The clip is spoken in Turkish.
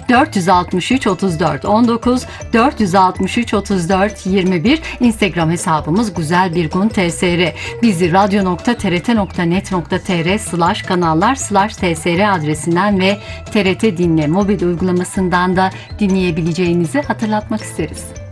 463 34 19, 463 34 21. Instagram hesabımız güzelbirgun.tr. Bizi radyo.trt.net.tr/kanallar/tsr adresinden ve TRT Dinle mobil uygulamasından da dinleyebileceğinizi hatırlatmak isteriz.